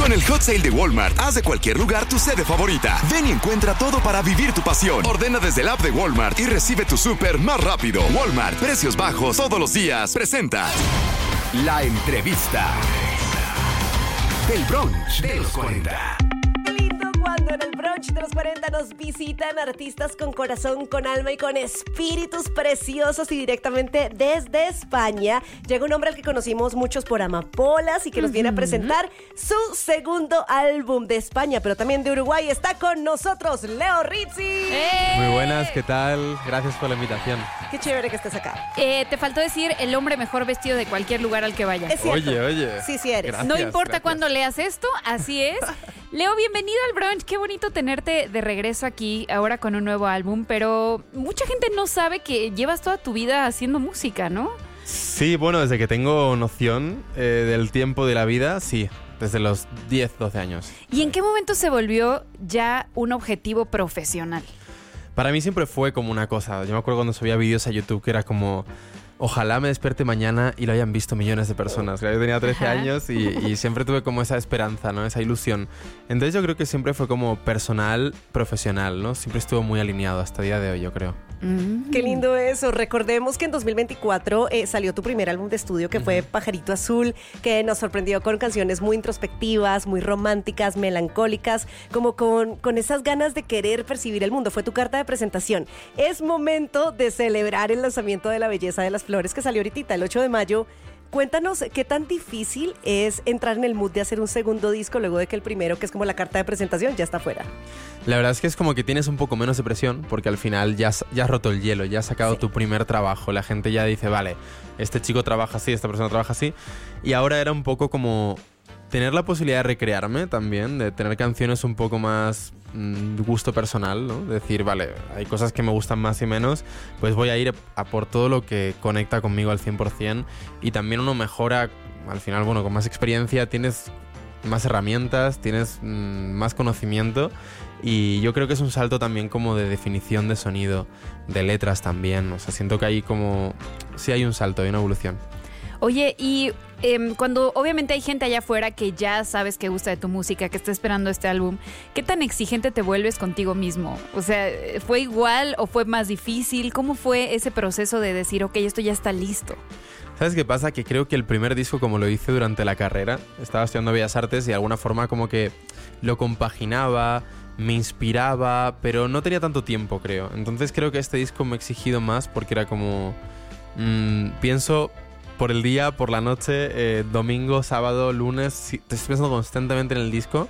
Con el Hot Sale de Walmart, haz de cualquier lugar tu sede favorita. Ven y encuentra todo para vivir tu pasión. Ordena desde el app de Walmart y recibe tu súper más rápido. Walmart, precios bajos todos los días. Presenta La Entrevista del Brunch de los 40. Cuando en el brunch de los 40 nos visitan artistas con corazón, con alma y con espíritus preciosos, y directamente desde España llega un hombre al que conocimos muchos por Amapolas y que nos viene a presentar su segundo álbum de España, pero también de Uruguay. Está con nosotros Leo Rizzi. Muy buenas, ¿qué tal? Gracias por la invitación. Qué chévere que estés acá. Te faltó decir el hombre mejor vestido de cualquier lugar al que vayas. Es cierto. Oye. Sí eres. Gracias, No importa gracias. cuándo leas esto, así es. Leo, bienvenido al brunch. Qué bonito tenerte de regreso aquí, ahora con un nuevo álbum, pero mucha gente no sabe que llevas toda tu vida haciendo música, ¿no? Sí, bueno, desde que tengo noción del tiempo de la vida, sí. Desde los 10, 12 años. ¿Y en qué momento se volvió ya un objetivo profesional? Para mí siempre fue como una cosa. Yo me acuerdo cuando subía vídeos a YouTube que era como... Ojalá me despierte mañana y lo hayan visto millones de personas. Yo tenía 13 años y siempre tuve como esa esperanza, ¿no? Esa ilusión. Entonces yo creo que siempre fue como personal, profesional, ¿no? Siempre estuvo muy alineado hasta el día de hoy, yo creo. Qué lindo eso. Recordemos que en 2024 salió tu primer álbum de estudio, que fue Pajarito Azul, que nos sorprendió con canciones muy introspectivas, muy románticas, melancólicas, como con esas ganas de querer percibir el mundo. Fue tu carta de presentación. Es momento de celebrar el lanzamiento de La Belleza de las Flores, que salió ahorita, el 8 de mayo. Cuéntanos qué tan difícil es entrar en el mood de hacer un segundo disco luego de que el primero, que es como la carta de presentación, ya está fuera. La verdad es que es como que tienes un poco menos de presión porque al final ya has roto el hielo, ya has sacado tu primer trabajo. La gente ya dice, vale, este chico trabaja así, esta persona trabaja así. Y ahora era un poco como tener la posibilidad de recrearme también, de tener canciones un poco más gusto personal, ¿no? Decir, vale, hay cosas que me gustan más y menos, pues voy a ir a por todo lo que conecta conmigo al 100%. Y también uno mejora, al final, bueno, con más experiencia tienes más herramientas, tienes más conocimiento. Y yo creo que es un salto también como de definición de sonido, de letras también. O sea, siento que hay como... Sí hay un salto, hay una evolución. Oye, y cuando obviamente hay gente allá afuera que ya sabes que gusta de tu música, que está esperando este álbum, ¿qué tan exigente te vuelves contigo mismo? O sea, ¿fue igual o fue más difícil? ¿Cómo fue ese proceso de decir, ok, esto ya está listo? ¿Sabes qué pasa? Que creo que el primer disco, como lo hice durante la carrera, estaba estudiando Bellas Artes y de alguna forma como que lo compaginaba, me inspiraba, pero no tenía tanto tiempo, creo. Entonces creo que este disco me ha exigido más porque era como... pienso... por el día, por la noche, domingo, sábado, lunes, sí, te estoy pensando constantemente en el disco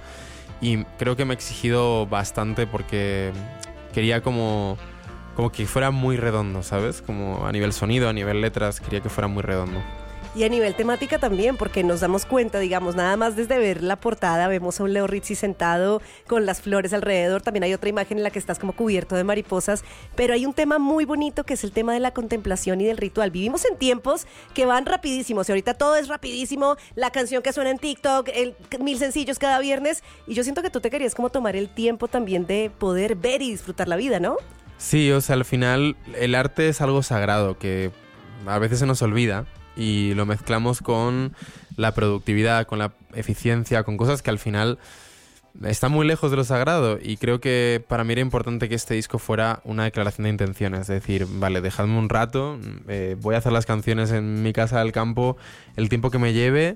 y creo que me he exigido bastante porque quería como que fuera muy redondo, ¿sabes? Como a nivel sonido, a nivel letras, quería que fuera muy redondo. Y a nivel temática también, porque nos damos cuenta, digamos, nada más desde ver la portada, vemos a un Leo Rizzi sentado con las flores alrededor. También hay otra imagen en la que estás como cubierto de mariposas, pero hay un tema muy bonito que es el tema de la contemplación y del ritual. Vivimos en tiempos que van rapidísimos y ahorita todo es rapidísimo, la canción que suena en TikTok, 1000 sencillos cada viernes, y yo siento que tú te querías como tomar el tiempo también de poder ver y disfrutar la vida, ¿no? Sí, o sea, al final el arte es algo sagrado que a veces se nos olvida. Y lo mezclamos con la productividad, con la eficiencia, con cosas que al final están muy lejos de lo sagrado. Y creo que para mí era importante que este disco fuera una declaración de intenciones. Es decir, vale, dejadme un rato, voy a hacer las canciones en mi casa del campo el tiempo que me lleve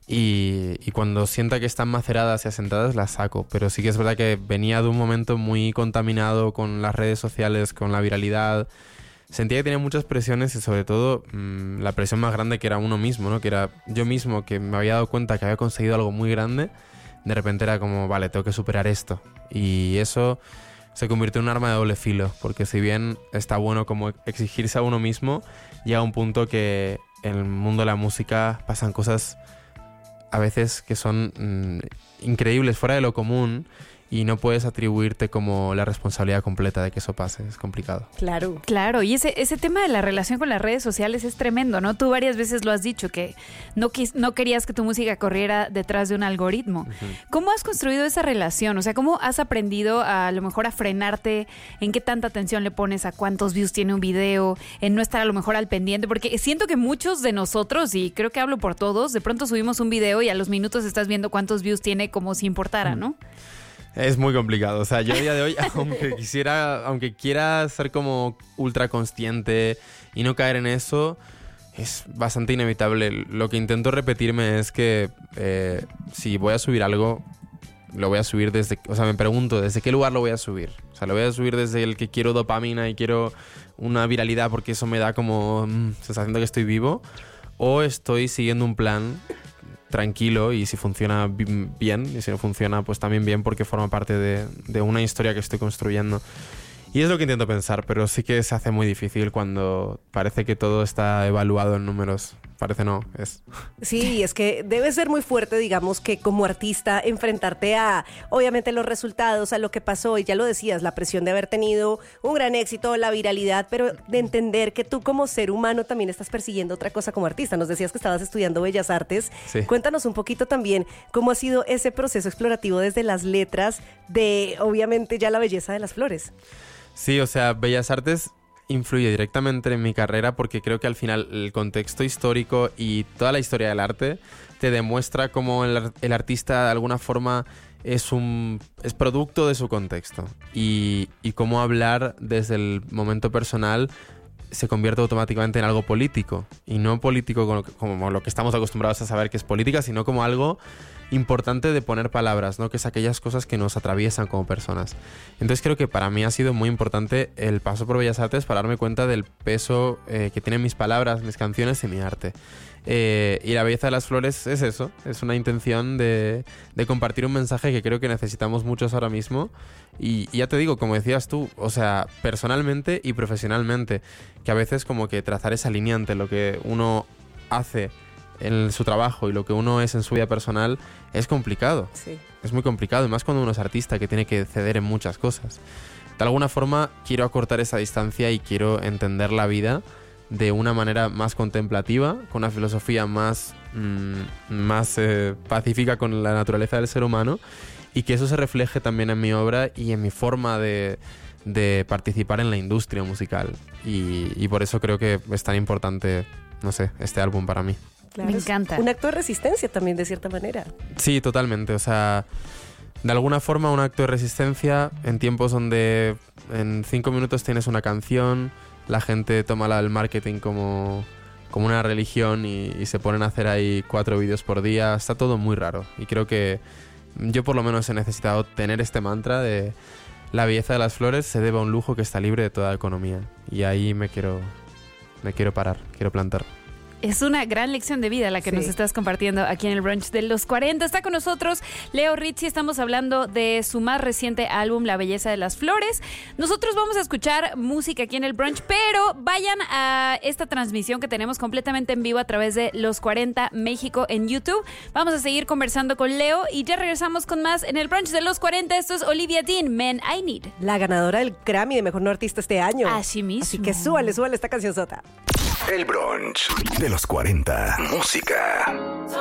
y cuando sienta que están maceradas y asentadas las saco. Pero sí que es verdad que venía de un momento muy contaminado con las redes sociales, con la viralidad. Sentía que tenía muchas presiones y sobre todo la presión más grande que era uno mismo, ¿no? Que era yo mismo, que me había dado cuenta que había conseguido algo muy grande. De repente era como, vale, tengo que superar esto. Y eso se convirtió en un arma de doble filo, porque si bien está bueno como exigirse a uno mismo, llega un punto que en el mundo de la música pasan cosas a veces que son increíbles, fuera de lo común. y no puedes atribuirte como la responsabilidad completa de que eso pase. Es complicado. Claro. Claro, y ese tema de la relación con las redes sociales es tremendo, ¿no? Tú varias veces lo has dicho, que no querías que tu música corriera detrás de un algoritmo. Uh-huh. ¿Cómo has construido esa relación? O sea, ¿cómo has aprendido a lo mejor a frenarte? ¿En qué tanta atención le pones a cuántos views tiene un video? En no estar a lo mejor al pendiente, porque siento que muchos de nosotros, y creo que hablo por todos, de pronto subimos un video y a los minutos estás viendo cuántos views tiene como si importara, ¿no? Es muy complicado. O sea, yo a día de hoy, aunque quiera ser como ultra consciente y no caer en eso, es bastante inevitable. Lo que intento repetirme es que si voy a subir algo, lo voy a subir desde... O sea, me pregunto, ¿desde qué lugar lo voy a subir? O sea, lo voy a subir desde el que quiero dopamina y quiero una viralidad porque eso me da como... se está haciendo que estoy vivo. O estoy siguiendo un plan tranquilo y si funciona bien y si no funciona pues también bien porque forma parte de una historia que estoy construyendo. Y es lo que intento pensar, pero sí que se hace muy difícil cuando parece que todo está evaluado en números. Parece no, es. Sí, es que debe ser muy fuerte, digamos, que como artista enfrentarte a, obviamente, los resultados, a lo que pasó, y ya lo decías, la presión de haber tenido un gran éxito, la viralidad, pero de entender que tú como ser humano también estás persiguiendo otra cosa como artista. Nos decías que estabas estudiando Bellas Artes. Sí. Cuéntanos un poquito también cómo ha sido ese proceso explorativo desde las letras de, obviamente, ya la belleza de las flores. Sí, o sea, Bellas Artes influye directamente en mi carrera porque creo que al final el contexto histórico y toda la historia del arte te demuestra cómo el artista de alguna forma es producto de su contexto y cómo hablar desde el momento personal se convierte automáticamente en algo político y no político como lo que estamos acostumbrados a saber que es política, sino como algo importante de poner palabras, ¿no? Que es aquellas cosas que nos atraviesan como personas. Entonces creo que para mí ha sido muy importante el paso por Bellas Artes para darme cuenta del peso que tienen mis palabras, mis canciones y mi arte. Y la belleza de las flores es eso, es una intención de compartir un mensaje que creo que necesitamos muchos ahora mismo y ya te digo, como decías tú, o sea, personalmente y profesionalmente, que a veces como que trazar esa línea entre lo que uno hace en su trabajo y lo que uno es en su vida personal es complicado. Sí. Es muy complicado, y más cuando uno es artista que tiene que ceder en muchas cosas. De alguna forma quiero acortar esa distancia y quiero entender la vida de una manera más contemplativa, con una filosofía más pacífica con la naturaleza del ser humano, y que eso se refleje también en mi obra y en mi forma de participar en la industria musical. Y por eso creo que es tan importante, no sé, este álbum para mí. Claro, me encanta. Un acto de resistencia también, de cierta manera. Sí, totalmente. O sea, de alguna forma un acto de resistencia en tiempos donde en 5 minutos tienes una canción, la gente toma el marketing como una religión y se ponen a hacer ahí 4 vídeos por día. Está todo muy raro. Y creo que yo por lo menos he necesitado tener este mantra de la belleza de las flores se debe a un lujo que está libre de toda economía. Y ahí me quiero parar, quiero plantar. Es una gran lección de vida la que nos estás compartiendo aquí en el Brunch de los 40. Está con nosotros Leo Rizzi. Estamos hablando de su más reciente álbum, La Belleza de las Flores. Nosotros vamos a escuchar música aquí en el Brunch, pero vayan a esta transmisión que tenemos completamente en vivo a través de Los 40 México en YouTube. Vamos a seguir conversando con Leo y ya regresamos con más en el Brunch de los 40. Esto es Olivia Dean, Men I Need. La ganadora del Grammy de Mejor No Artista este año. Así mismo. Así que súbale esta canción sota. El Brunch de los 40. Música.